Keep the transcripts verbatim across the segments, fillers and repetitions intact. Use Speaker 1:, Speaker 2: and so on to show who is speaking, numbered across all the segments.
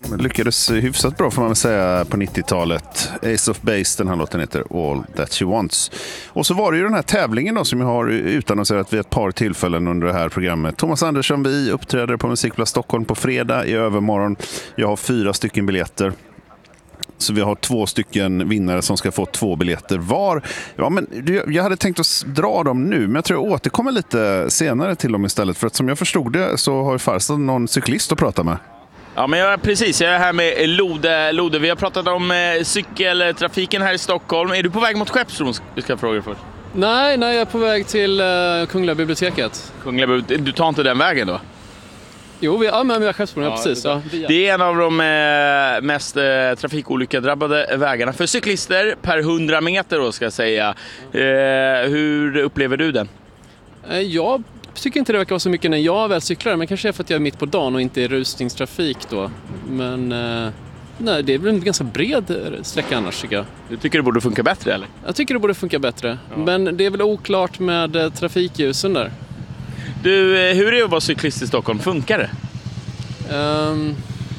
Speaker 1: lyckades hyfsat bra får man väl säga på nittiotalet. Ace of Base, den här låten heter All That She Wants. Och så var det ju den här tävlingen då som jag har utannonserat vid ett par tillfällen under det här programmet. Thomas Andersson, vi uppträder på Musikplats Stockholm på fredag i övermorgon. Jag har fyra stycken biljetter. Så vi har två stycken vinnare som ska få två biljetter var. Ja, men jag hade tänkt att dra dem nu, men jag tror jag återkommer lite senare till dem istället. För att som jag förstod det så har ju Farsad någon cyklist att prata med.
Speaker 2: Ja, men jag, precis. Jag är här med Lode. Lode, vi har pratat om eh, cykeltrafiken här i Stockholm. Är du på väg mot Skeppsbron? Jag ska fråga först.
Speaker 3: Nej, nej, jag är på väg till uh, Kungliga biblioteket.
Speaker 2: Kungliga biblioteket. Du tar inte den vägen då?
Speaker 3: Jo, vi, ja, men vi har Skeppsbron, ja, precis. Ja.
Speaker 2: Det är en av de eh, mest eh, trafikolyckadrabbade vägarna för cyklister per hundra meter då, ska jag säga. Eh, hur upplever du den?
Speaker 3: Eh, jag tycker inte det verkar vara så mycket när jag väl cyklar, men kanske är för att jag är mitt på dagen och inte i rusningstrafik då. Men eh, nej, det är väl en ganska bred sträcka annars, tycker jag.
Speaker 2: Du tycker det borde funka bättre, eller?
Speaker 3: Jag tycker det borde funka bättre, ja. Men det är väl oklart med eh, trafikljusen där.
Speaker 2: Du, hur är det att vara cyklist i Stockholm? Funkar det?
Speaker 3: Um,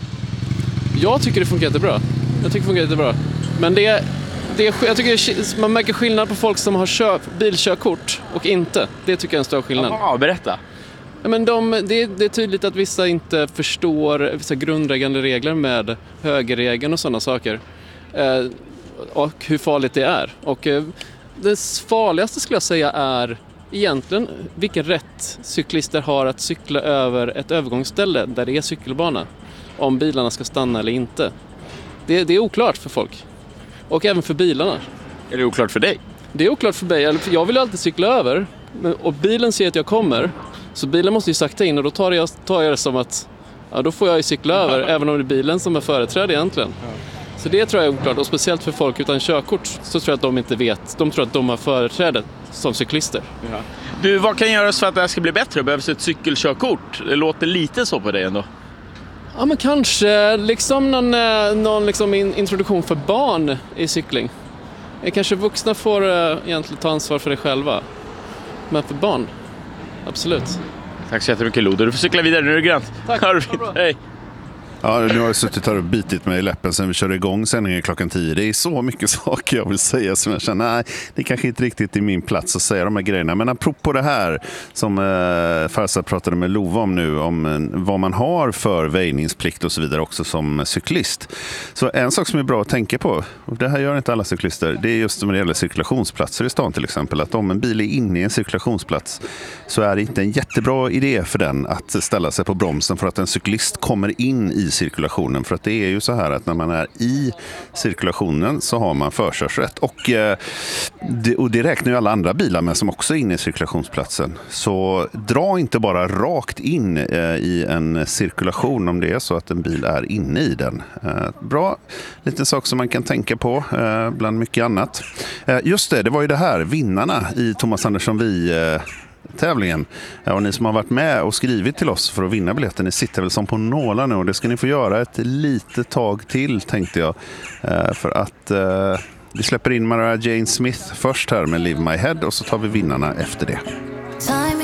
Speaker 3: jag tycker det funkar jättebra. Jag tycker det funkar jättebra. Men det, det är, jag tycker man märker skillnad på folk som har kör, bilkörkort och inte. Det tycker jag är en stor skillnad.
Speaker 2: Ja, berätta.
Speaker 3: Ja, men de, det, det är tydligt att vissa inte förstår vissa grundläggande regler med högerregeln och sådana saker. Eh, och hur farligt det är. Och eh, det farligaste skulle jag säga är egentligen vilken rätt cyklister har att cykla över ett övergångsställe där det är cykelbana. Om bilarna ska stanna eller inte. Det, det är oklart för folk. Och även för bilarna.
Speaker 2: Är det oklart för dig?
Speaker 3: Det är oklart för mig. Jag vill alltid cykla över. Och bilen ser att jag kommer. Så bilen måste ju sakta in och då tar jag, tar jag det som att ja, då får jag ju cykla över. Även om det är bilen som är företräd egentligen. Så det tror jag är oklart. Och speciellt för folk utan körkort så tror jag att de inte vet. De tror att de har företrädet som cyklister.
Speaker 2: Ja. Du, vad kan göras för att det här ska bli bättre? Behövs ett cykelkörkort? Det låter lite så på dig ändå.
Speaker 3: Ja, men kanske liksom någon, någon liksom introduktion för barn i cykling. Kanske vuxna får uh, egentligen ta ansvar för det själva. Men för barn, absolut.
Speaker 2: Tack så jättemycket, Lode. Du får cykla vidare, nu är det grönt.
Speaker 3: Tack,
Speaker 2: ha det fint. Hej.
Speaker 1: Ja, nu har jag suttit här och bitit mig i läppen sen vi körde igång sändningen klockan tio. Det är så mycket saker jag vill säga som jag känner, nej, det kanske inte riktigt är min plats att säga de här grejerna. Men apropå det här som eh, Farsad pratade med Lova om nu, om eh, vad man har för väjningsplikt och så vidare också som cyklist. Så en sak som är bra att tänka på, och det här gör inte alla cyklister, det är just när det gäller cirkulationsplatser i stan till exempel, att om en bil är inne i en cirkulationsplats så är det inte en jättebra idé för den att ställa sig på bromsen för att en cyklist kommer in i cirkulationen, för att det är ju så här att när man är i cirkulationen så har man förkörsrätt och, eh, det, och det räknar ju alla andra bilar med som också är inne i cirkulationsplatsen. Så dra inte bara rakt in eh, i en cirkulation om det är så att en bil är inne i den. Eh, bra, liten sak som man kan tänka på eh, bland mycket annat. Eh, just det, det var ju det här, vinnarna i Thomas Andersson vi eh, tävlingen. Och ni som har varit med och skrivit till oss för att vinna biljetten, ni sitter väl som på nålar nu och det ska ni få göra ett litet tag till, tänkte jag. För att vi släpper in Mariah Jane Smith först här med Leave My Head och så tar vi vinnarna efter det.